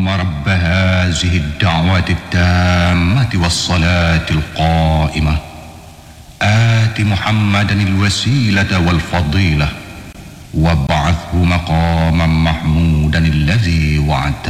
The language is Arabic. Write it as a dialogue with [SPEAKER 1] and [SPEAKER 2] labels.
[SPEAKER 1] رب هذه الدعوة التامة والصلاة القائمة آت محمدا الوسيلة والفضيلة وابعثه مقاما محمودا الذي وعدته